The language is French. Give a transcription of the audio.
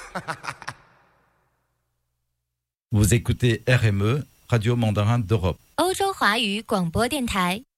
Vous écoutez RME, Radio Mandarin d'Europe. 欧洲华语广播电台。